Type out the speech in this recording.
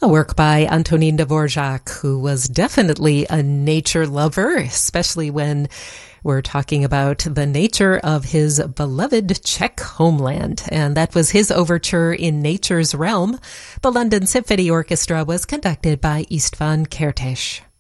A work by Antonin Dvorak, who was definitely a nature lover, especially when we're talking about the nature of his beloved Czech homeland. And that was his overture in Nature's Realm. The London Symphony Orchestra was conducted by Istvan Kertész.